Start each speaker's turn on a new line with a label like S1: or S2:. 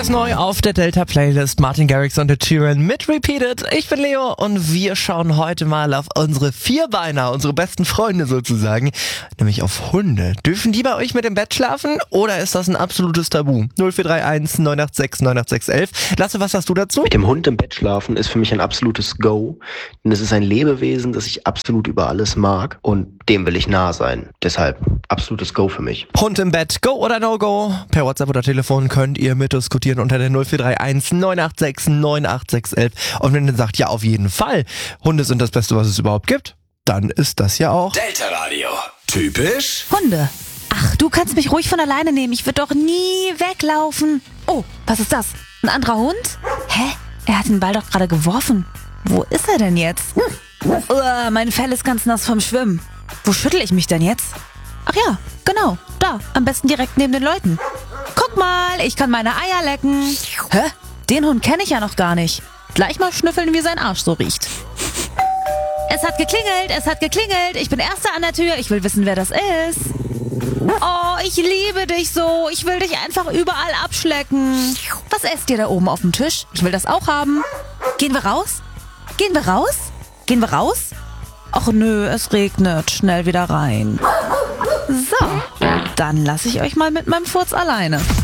S1: Der ist neu auf der Delta-Playlist. Martin Garrix und Ed Sheeran mit Repeated. Ich bin Leo und wir schauen heute mal auf unsere Vierbeiner, unsere besten Freunde sozusagen, nämlich auf Hunde. Dürfen die bei euch mit im Bett schlafen oder ist das ein absolutes Tabu? 0431 986 98611. Lasse, was hast du dazu?
S2: Mit dem Hund im Bett schlafen ist für mich ein absolutes Go, denn es ist ein Lebewesen, das ich absolut über alles mag und dem will ich nah sein. Deshalb absolutes Go für mich.
S1: Hund im Bett, go oder no go? Per WhatsApp oder Telefon könnt ihr mitdiskutieren unter der 0431 986 98611. Und wenn ihr sagt, ja auf jeden Fall, Hunde sind das Beste, was es überhaupt gibt, dann ist das ja auch
S3: Delta Radio. Typisch
S4: Hunde. Ach, du kannst mich ruhig von alleine nehmen. Ich würde doch nie weglaufen. Oh, was ist das? Ein anderer Hund? Hä? Er hat den Ball doch gerade geworfen. Wo ist er denn jetzt? Mein Fell ist ganz nass vom Schwimmen. Wo schüttel ich mich denn jetzt? Ach ja, genau. Da, am besten direkt neben den Leuten. Guck mal, ich kann meine Eier lecken. Hä? Den Hund kenne ich ja noch gar nicht. Gleich mal schnüffeln, wie sein Arsch so riecht. Es hat geklingelt. Ich bin Erster an der Tür. Ich will wissen, wer das ist. Oh, ich liebe dich so. Ich will dich einfach überall abschlecken. Was esst ihr da oben auf dem Tisch? Ich will das auch haben. Gehen wir raus? Ach nö, es regnet. Schnell wieder rein. So, dann lasse ich euch mal mit meinem Furz alleine.